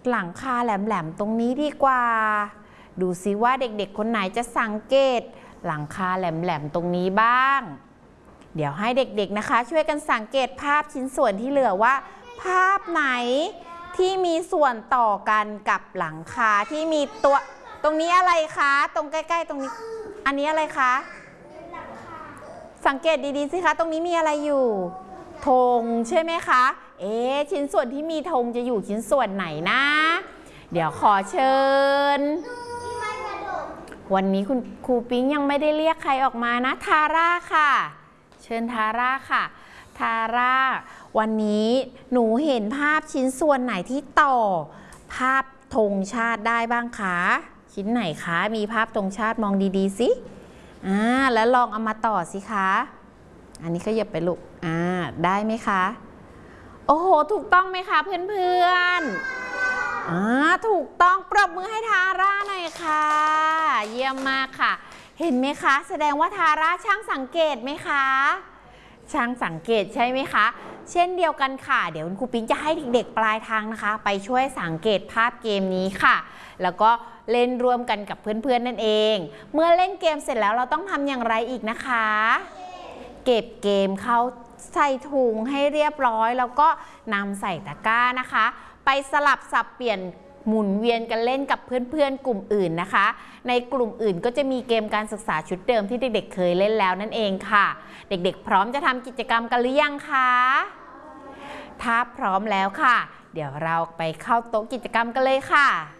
หลังคาแหลมๆตรงนี้ดีกว่าดูซิว่าเด็กๆคนไหนจะสังเกตหลังคาแหลมๆตรงนี้บ้างเดี๋ยวให้เด็กๆนะคะช่วยกันสังเกตภาพชิ้นส่วนที่เหลือว่าภาพไหนที่มีส่วนต่อกันกับหลังคาที่มีตัวตรงนี้อะไรคะตรงใกล้ๆตรงนี้อันนี้อะไรคะสังเกตดีๆสิคะตรงนี้มีอะไรอยู่ธงใช่ไหมคะชิ้นส่วนที่มีธงจะอยู่ชิ้นส่วนไหนนะเดี๋ยวขอเชิญวันนี้คุณครูปิ๊งยังไม่ได้เรียกใครออกมานะทาร่าค่ะเชิญทาร่าค่ะทาร่าวันนี้หนูเห็นภาพชิ้นส่วนไหนที่ต่อภาพธงชาติได้บ้างคะชิ้นไหนคะมีภาพธงชาติมองดีๆสิแล้วลองเอามาต่อสิคะอันนี้ขยับไปลูกได้ไหมคะโอ้โหถูกต้องไหมคะเพื่อนๆถูกต้องปรบมือให้ทาร่าหน่อยค่ะเยี่ยมมากค่ะเห็นไหมคะแสดงว่าทาร่าช่างสังเกตไหมคะช่างสังเกตใช่ไหมคะเช่นเดียวกันค่ะเดี๋ยวคุณครูปิ๊งจะให้เด็กๆปลายทางนะคะไปช่วยสังเกตภาพเกมนี้ค่ะแล้วก็เล่นร่วมกันกับเพื่อนๆนั่นเองเมื่อเล่นเกมเสร็จแล้วเราต้องทำอย่างไรอีกนะคะเก็บเกมเข้าใส่ถุงให้เรียบร้อยแล้วก็นำใส่ตะกร้านะคะไปสลับสับเปลี่ยนหมุนเวียนกันเล่นกับเพื่อนๆกลุ่มอื่นนะคะในกลุ่มอื่นก็จะมีเกมการศึกษาชุดเดิมที่เด็กๆเคยเล่นแล้วนั่นเองค่ะเด็กๆพร้อมจะทำกิจกรรมกันหรือยังคะถ้าพร้อมแล้วค่ะเดี๋ยวเราไปเข้าโต๊ะกิจกรรมกันเลยค่ะ